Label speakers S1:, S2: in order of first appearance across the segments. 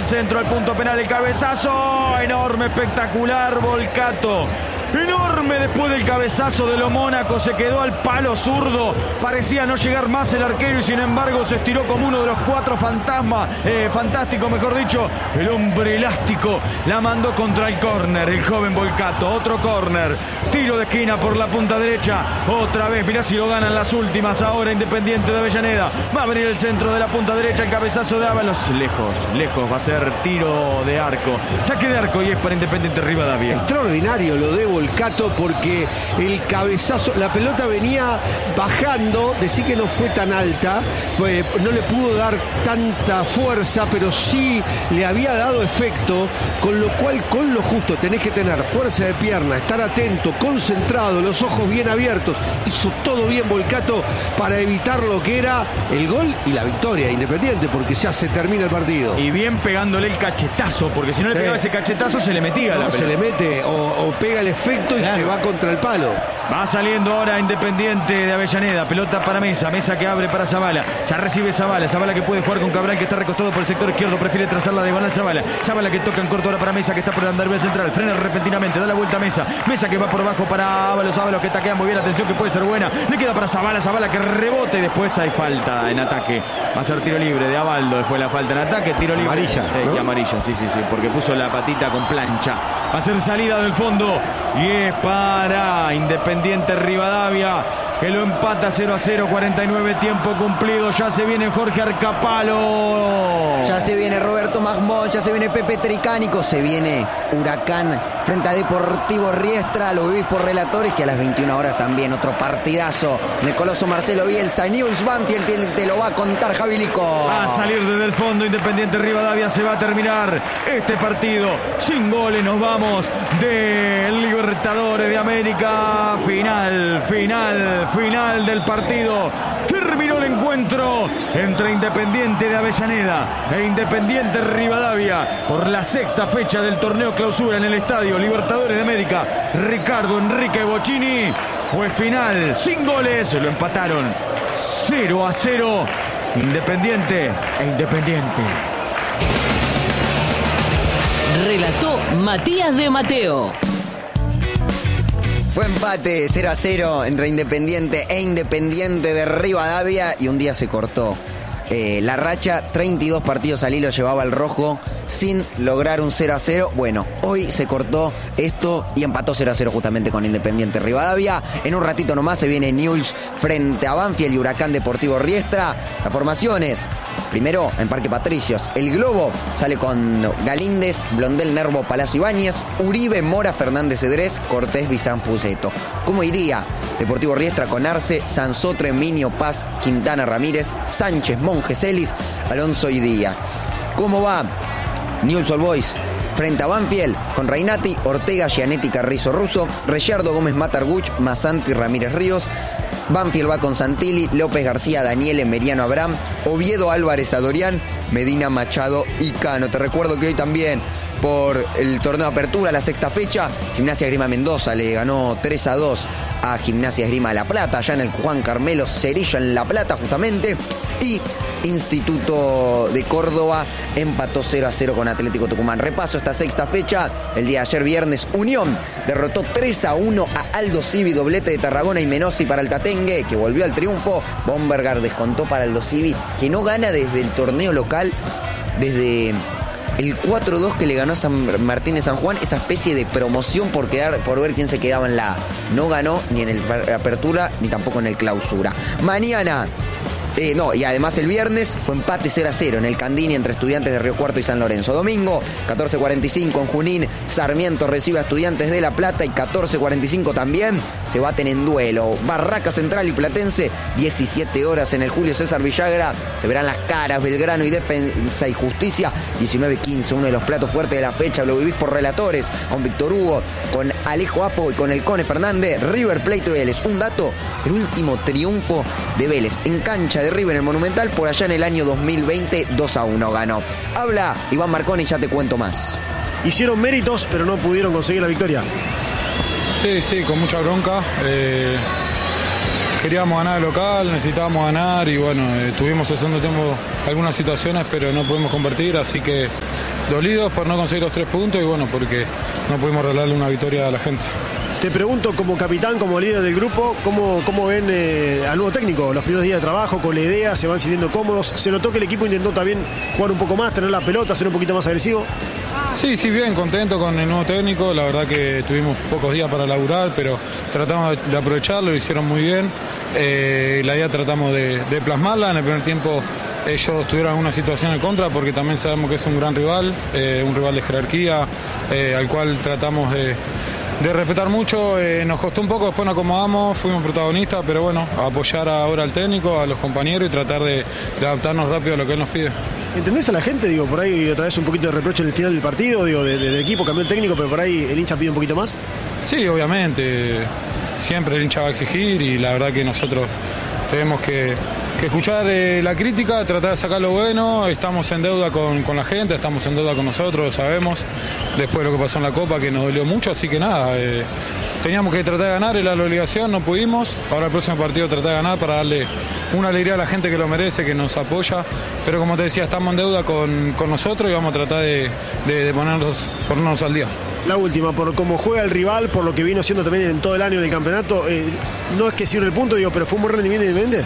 S1: al centro, al punto penal, el cabezazo. Enorme, espectacular, Volcato. Enorme después del cabezazo de lo Mónaco, se quedó al palo zurdo, parecía no llegar más el arquero y sin embargo se estiró como uno de los cuatro fantástico, mejor dicho, el hombre elástico, la mandó contra el córner, el joven Volcato, otro córner, tiro de esquina por la punta derecha, otra vez, mirá si lo ganan las últimas ahora Independiente de Avellaneda, va a venir el centro de la punta derecha, el cabezazo de Ábalos, lejos, va a ser tiro de arco, saque de arco y es para Independiente Rivadavia.
S2: Extraordinario lo de Volcato porque el cabezazo, la pelota venía bajando, decir que no fue tan alta, pues no le pudo dar tanta fuerza, pero sí le había dado efecto, con lo cual con lo justo tenés que tener fuerza de pierna, estar atento, concentrado, los ojos bien abiertos, hizo todo bien Volcato para evitar lo que era el gol y la victoria de Independiente, porque ya se termina el partido.
S1: Y bien pegándole el cachetazo, porque si no le pegaba ese cachetazo se le metía la pelota.
S2: Se le mete o pega el efecto y claro, se va contra el palo.
S1: Va saliendo ahora Independiente de Avellaneda, pelota para Mesa que abre para Zavala, ya recibe Zavala que puede jugar con Cabral, que está recostado por el sector izquierdo, prefiere trazar la diagonal Zavala que toca en corto ahora para Mesa, que está por el andar central, frena repentinamente, da la vuelta a Mesa que va por abajo para Ábalos que taquea muy bien, atención que puede ser buena, le queda para Zavala que rebote y después hay falta en ataque, va a ser tiro libre de Abaldo, fue la falta en ataque, tiro libre.
S2: Amarilla,
S1: sí,
S2: ¿no?
S1: Y amarilla, sí, porque puso la patita con plancha, va a ser salida del fondo y es para Independiente Rivadavia, que lo empata 0-0, 49 tiempo cumplido. Ya se viene Jorge Arcapalo.
S3: Ya se viene Roberto Magmón, ya se viene Pepe Tricánico, se viene Huracán frente a Deportivo Riestra, lo vivís por relatores y a las 21 horas también otro partidazo en el Coloso Marcelo Bielsa, Newell's Banfield, te lo va a contar Javi Lico.
S1: A salir desde el fondo Independiente Rivadavia, se va a terminar este partido sin goles, nos vamos del Libertadores de América, final del partido. Terminó el encuentro entre Independiente de Avellaneda e Independiente Rivadavia por la sexta fecha del torneo clausura en el Estadio Libertadores de América. Ricardo Enrique Bocchini, fue final sin goles, lo empataron 0-0 Independiente e Independiente.
S4: Relató Matías de Mateo.
S3: Fue empate 0-0 entre Independiente e Independiente de Rivadavia y un día se cortó la racha. 32 partidos al hilo llevaba el rojo sin lograr un 0-0. Bueno, hoy se cortó esto y empató 0-0 justamente con Independiente Rivadavia. En un ratito nomás se viene Newell's frente a Banfield y Huracán Deportivo Riestra. Las formaciones: primero en Parque Patricios, el Globo sale con Galíndez, Blondel, Nervo, Palacio Ibáñez, Uribe, Mora, Fernández Cedrés, Cortés, Bizán, Fuseto. ¿Cómo iría Deportivo Riestra con Arce, Sansotre, Minio, Paz, Quintana, Ramírez, Sánchez, Monge, Celis, Alonso y Díaz? ¿Cómo va Newell's Old Boys frente a Banfield? Con Reinati, Ortega, Gianetti, Carrizo, Russo, Reyardo, Gómez, Matarguch, Masanti, Ramírez, Ríos. Banfield va con Santilli, López, García, Daniele, Meriano, Abraham, Oviedo, Álvarez, Adorián, Medina, Machado y Cano. Te recuerdo que hoy también, por el torneo de apertura, la sexta fecha, Gimnasia Esgrima Mendoza le ganó 3-2 a Gimnasia Esgrima La Plata, allá en el Juan Carmelo Cerilla en La Plata justamente, y Instituto de Córdoba empató 0-0 con Atlético Tucumán. Repaso esta sexta fecha: el día de ayer viernes, Unión derrotó 3-1 a Aldo Civi, doblete de Tarragona y Menossi para el Tatengue, que volvió al triunfo. Bombergar descontó para Aldo Civi, que no gana desde el torneo local, desde el 4-2 que le ganó a San Martín de San Juan, esa especie de promoción por ver quién se quedaba en la A. No ganó ni en el apertura ni tampoco en el clausura. Mañana, y además el viernes fue empate 0-0 en el Candini entre Estudiantes de Río Cuarto y San Lorenzo. Domingo, 14:45 en Junín, Sarmiento recibe a Estudiantes de La Plata y 14:45 también se baten en duelo. Barraca Central y Platense, 17 horas en el Julio César Villagra. Se verán las caras Belgrano y Defensa y Justicia. 19:15, uno de los platos fuertes de la fecha. Lo vivís por relatores, con Víctor Hugo, con Alejo Apo y con el Cone Fernández. River Plate y Vélez. Un dato: el último triunfo de Vélez en cancha de River en el Monumental por allá en el año 2020, 2-1 ganó. Habla Iván Marconi y ya te cuento más.
S5: Hicieron méritos, pero no pudieron conseguir la victoria.
S6: Sí, con mucha bronca. Queríamos ganar el local, necesitábamos ganar y bueno, tuvimos el segundo tiempo algunas situaciones, pero no pudimos convertir, así que dolidos por no conseguir los 3 puntos y bueno, porque no pudimos regalarle una victoria a la gente.
S5: Te pregunto, como capitán, como líder del grupo, ¿cómo ven al nuevo técnico? Los primeros días de trabajo, con la idea, se van sintiendo cómodos. Se notó que el equipo intentó también jugar un poco más, tener la pelota, ser un poquito más agresivo.
S6: Sí, bien, contento con el nuevo técnico. La verdad que tuvimos pocos días para laburar, pero tratamos de aprovecharlo, lo hicieron muy bien. La idea tratamos de plasmarla. En el primer tiempo ellos tuvieron una situación en contra porque también sabemos que es un gran rival, un rival de jerarquía, al cual tratamos de respetar mucho. Nos costó un poco, después nos acomodamos, fuimos protagonistas, pero bueno, a apoyar ahora al técnico, a los compañeros y tratar de adaptarnos rápido a lo que él nos pide.
S5: ¿Entendés a la gente? Digo, por ahí otra vez un poquito de reproche en el final del partido, digo, del equipo, cambió el técnico, pero por ahí el hincha pide un poquito más.
S6: Sí, obviamente, siempre el hincha va a exigir y la verdad que nosotros tenemos que escuchar la crítica, tratar de sacar lo bueno. Estamos en deuda con la gente, estamos en deuda con nosotros, lo sabemos. Después de lo que pasó en la Copa, que nos dolió mucho, así que nada, teníamos que tratar de ganar, era la obligación, no pudimos. Ahora el próximo partido tratar de ganar para darle una alegría a la gente que lo merece, que nos apoya. Pero como te decía, estamos en deuda con nosotros y vamos a tratar de ponernos al día.
S5: La última, por cómo juega el rival, por lo que vino haciendo también en todo el año en el campeonato, no es que sirve el punto, digo, pero fue un buen rendimiento Independiente.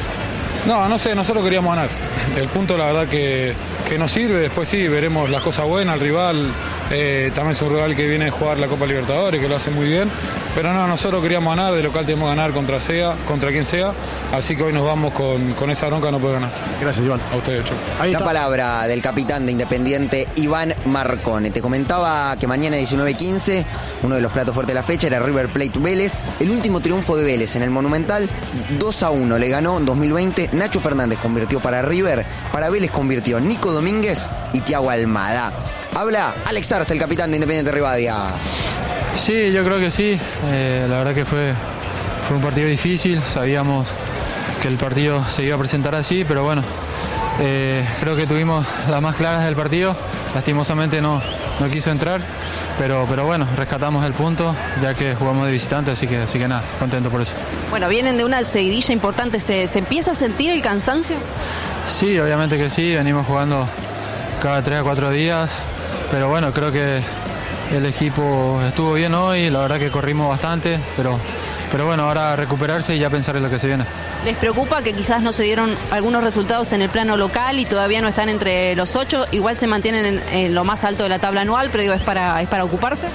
S6: No sé, nosotros queríamos ganar. El punto la verdad que nos sirve, después sí, veremos las cosas buenas, el rival, también es un rival que viene a jugar la Copa Libertadores, que lo hace muy bien, pero no, nosotros queríamos ganar, de local tenemos que ganar contra quien sea, así que hoy nos vamos con esa bronca, no puede ganar.
S5: Gracias, Iván.
S6: A ustedes, chau.
S3: Ahí está. La palabra del capitán de Independiente, Iván Marcone. Te comentaba que mañana 19:15, uno de los platos fuertes de la fecha era River Plate Vélez. El último triunfo de Vélez en el Monumental, 2-1 le ganó en 2020. Nacho Fernández convirtió para River, para Vélez convirtió Nico Domínguez y Thiago Almada. Habla Alex Arce, el capitán de Independiente Rivadavia.
S7: Sí, yo creo que sí. La verdad que fue un partido difícil. Sabíamos que el partido se iba a presentar así, pero bueno, creo que tuvimos las más claras del partido. Lastimosamente no quiso entrar, pero bueno, rescatamos el punto ya que jugamos de visitante, así que nada, contento por eso.
S8: Bueno, vienen de una seguidilla importante. ¿Se empieza a sentir el cansancio?
S7: Sí, obviamente que sí, venimos jugando cada 3 a 4 días, pero bueno, creo que el equipo estuvo bien hoy, la verdad que corrimos bastante, pero bueno, ahora recuperarse y ya pensar en lo que se viene.
S8: ¿Les preocupa que quizás no se dieron algunos resultados en el plano local y todavía no están entre los 8? Igual se mantienen en lo más alto de la tabla anual, pero digo, ¿es para ocuparse?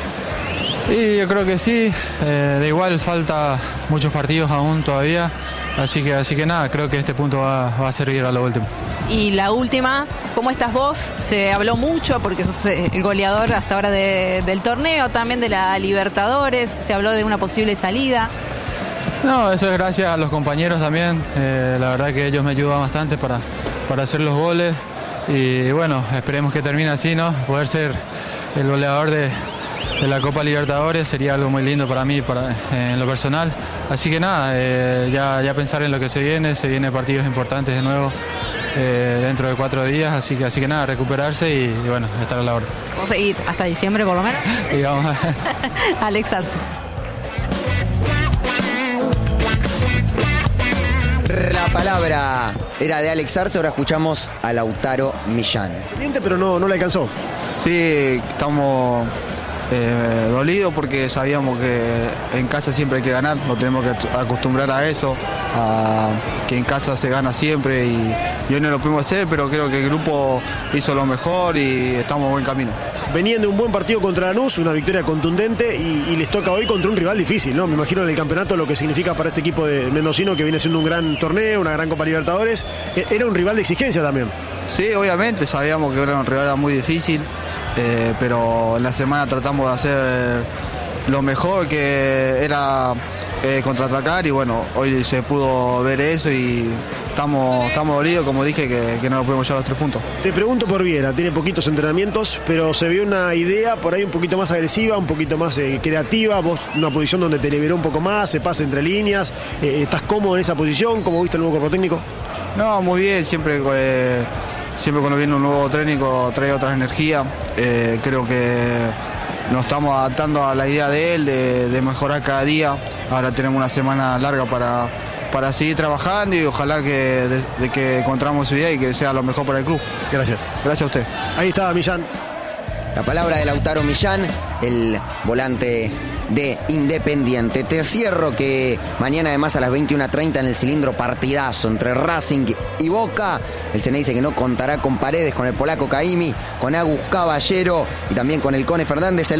S7: Y yo creo que sí, de igual falta muchos partidos aún todavía, así que nada, creo que este punto va a servir a lo último.
S8: Y la última, ¿cómo estás vos? Se habló mucho porque sos el goleador hasta ahora del torneo, también de la Libertadores, se habló de una posible salida.
S7: No, eso es gracias a los compañeros también, la verdad que ellos me ayudan bastante para hacer los goles y bueno, esperemos que termine así, ¿no? Poder ser el goleador de la Copa Libertadores sería algo muy lindo para mí, en lo personal. Así que nada, ya pensar en lo que se viene partidos importantes de nuevo dentro de 4 días, así que nada, recuperarse y bueno, estar a la hora.
S8: ¿Vamos a seguir hasta diciembre por lo menos?
S7: Y vamos a...
S8: Alex Arce.
S3: La palabra era de Alex Arce, ahora escuchamos a Lautaro Millán.
S5: Pero no le alcanzó.
S9: Sí, estamos dolidos porque sabíamos que en casa siempre hay que ganar, nos tenemos que acostumbrar a eso, a que en casa se gana siempre y hoy no lo pudimos hacer, pero creo que el grupo hizo lo mejor y estamos en buen camino.
S5: Venían de un buen partido contra Lanús, una victoria contundente y les toca hoy contra un rival difícil, ¿no? Me imagino en el campeonato lo que significa para este equipo de mendocino que viene siendo un gran torneo, una gran Copa Libertadores. Era un rival de exigencia también.
S9: Sí, obviamente, sabíamos que era un rival muy difícil, pero en la semana tratamos de hacer lo mejor que era contraatacar y bueno, hoy se pudo ver eso y estamos dolidos, como dije, que no lo podemos llevar a los 3 puntos.
S5: Te pregunto por Viera, tiene poquitos entrenamientos, pero se vio una idea por ahí un poquito más agresiva, un poquito más creativa, vos una posición donde te liberó un poco más, se pasa entre líneas, ¿estás cómodo en esa posición? ¿Cómo viste el nuevo cuerpo técnico?
S9: No, muy bien, siempre cuando viene un nuevo técnico trae otras energías, creo que nos estamos adaptando a la idea de él, de mejorar cada día. Ahora tenemos una semana larga para para seguir trabajando y ojalá de que encontramos su idea y que sea lo mejor para el club.
S5: Gracias.
S9: Gracias a usted.
S5: Ahí estaba Millán.
S3: La palabra de Lautaro Millán, el volante de Independiente. Te cierro que mañana además a las 21:30 en el Cilindro, partidazo entre Racing y Boca. El CNE dice que no contará con Paredes, con el polaco Caimi, con Agus Caballero y también con el Cone Fernández.